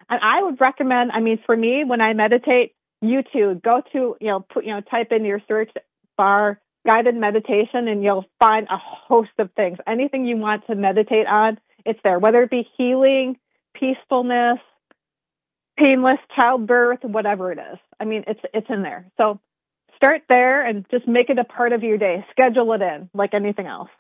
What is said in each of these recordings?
And I would recommend, for me, when I meditate, YouTube, go to, type in your search bar guided meditation and you'll find a host of things. Anything you want to meditate on, it's there, whether it be healing, peacefulness, painless childbirth, whatever it is. It's in there. So start there and just make it a part of your day. Schedule it in like anything else.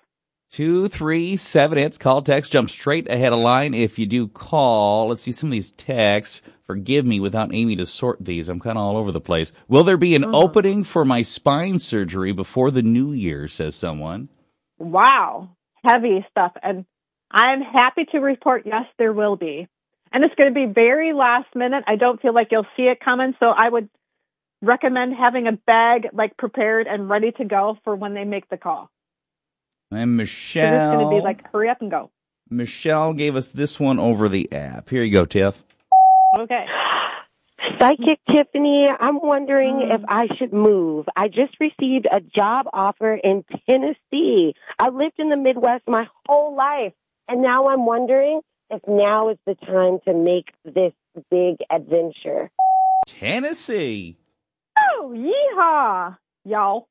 237, call, text, jump straight ahead of line. If you do call, let's see some of these texts. Forgive me without Amy to sort these. I'm kind of all over the place. Will there be an opening for my spine surgery before the new year, says someone. Wow. Heavy stuff. And I'm happy to report, yes, there will be. And it's going to be very last minute. I don't feel like you'll see it coming. So I would recommend having a bag prepared and ready to go for when they make the call. And Michelle. So it's going to be hurry up and go. Michelle gave us this one over the app. Here you go, Tiff. Okay. Psychic Tiffany, I'm wondering if I should move. I just received a job offer in Tennessee. I lived in the Midwest my whole life, and now I'm wondering if now is the time to make this big adventure. Tennessee. Oh, yeehaw, y'all.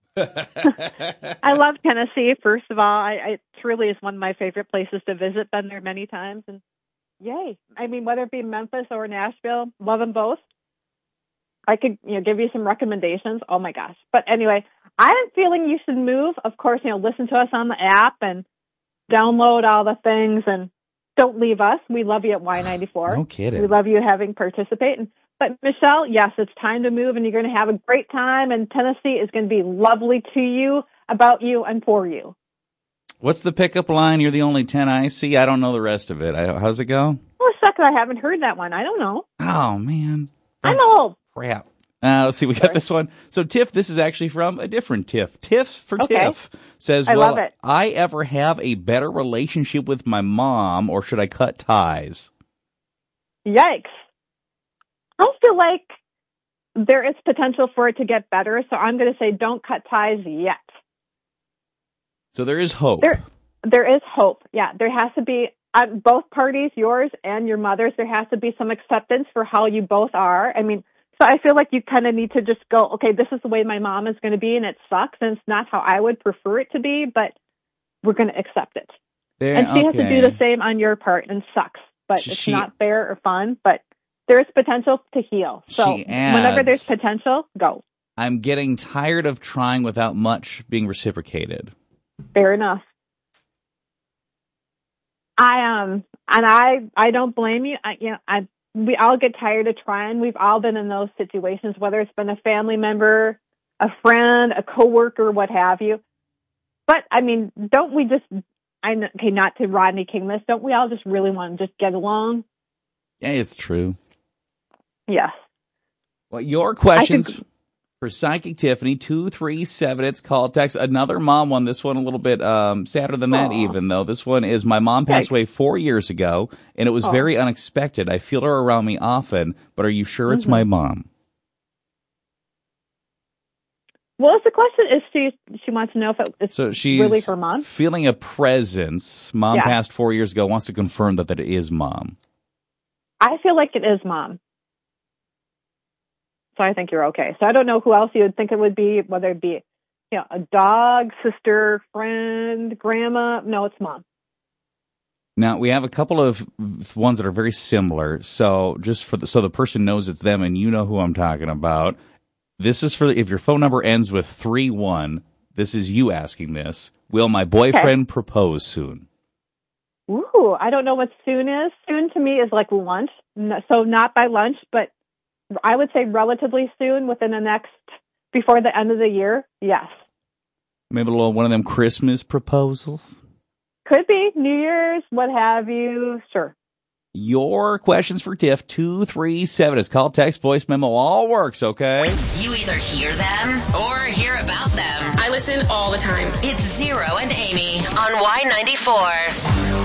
I love Tennessee, first of all. It truly is one of my favorite places to visit. Been there many times, and yay. Whether it be Memphis or Nashville, love them both. I could, give you some recommendations. Oh, my gosh. But anyway, I'm feeling you should move. Of course, listen to us on the app and download all the things, and don't leave us. We love you at Y94. No kidding. We love you having participated. But, Michelle, yes, it's time to move, and you're going to have a great time, and Tennessee is going to be lovely to you, about you, and for you. What's the pickup line? You're the only 10 I see. I don't know the rest of it. How's it go? Well, it sucks I haven't heard that one. I don't know. Oh, man. I'm old. Crap. Let's see. We got this one. So, Tiff, this is actually from a different Tiff. Tiff for Tiff says, I love it. I ever have a better relationship with my mom, or should I cut ties? Yikes. I feel like there is potential for it to get better, so I'm going to say don't cut ties yet. So there is hope. There is hope. Yeah, there has to be, both parties, yours and your mother's, there has to be some acceptance for how you both are. So I feel like you kind of need to just go, okay, this is the way my mom is going to be, and it sucks, and it's not how I would prefer it to be, but we're going to accept it. And she has to do the same on your part, and sucks, but it's not fair or fun, but there's potential to heal. So whenever there's potential, go. I'm getting tired of trying without much being reciprocated. Fair enough. And I don't blame you. We all get tired of trying. We've all been in those situations, whether it's been a family member, a friend, a coworker, what have you. But don't we just? Not to Rodney King this. Don't we all just really want to just get along? Yeah, it's true. Yes. Well, your questions for Psychic Tiffany, 237, call, text. Another mom one, this one a little bit sadder than that even, though. This one is, my mom passed away 4 years ago, and it was very unexpected. I feel her around me often, but are you sure it's my mom? What was the question? Is she wants to know if it's really her mom? Feeling a presence. Mom passed 4 years ago, wants to confirm that it is mom. I feel like it is mom. So I think you're okay. So I don't know who else you would think it would be, whether it be, a dog, sister, friend, grandma. No, it's mom. Now, we have a couple of ones that are very similar. So just so the person knows it's them and you know who I'm talking about. This is for if your phone number ends with 31, this is you asking this. Will my boyfriend propose soon? Ooh, I don't know what soon is. Soon to me is like lunch. So not by lunch, but I would say relatively soon, within before the end of the year, yes. Maybe one of them Christmas proposals? Could be. New Year's, what have you. Sure. Your questions for Tiff, 237. It's call, text, voice memo, all works, okay? You either hear them or hear about them. I listen all the time. It's Zero and Amy on Y94.